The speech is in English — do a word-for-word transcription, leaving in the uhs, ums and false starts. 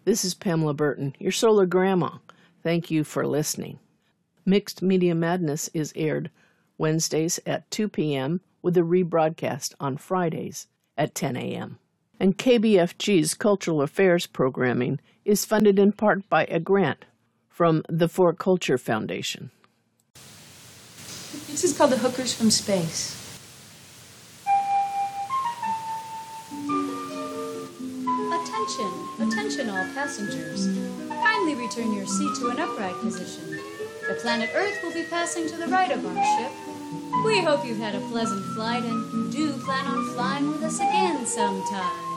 This is Pamela Burton, your solar grandma. Thank you for listening. Mixed Media Madness is aired Wednesdays at two p.m. with a rebroadcast on Fridays at ten a.m. And K B F G's Cultural Affairs programming is funded in part by a grant from the For Culture Foundation. This is called the Hookers from Space. Attention, attention all passengers. Kindly return your seat to an upright position. The planet Earth will be passing to the right of our ship. We hope you've had a pleasant flight and do plan on flying with us again sometime.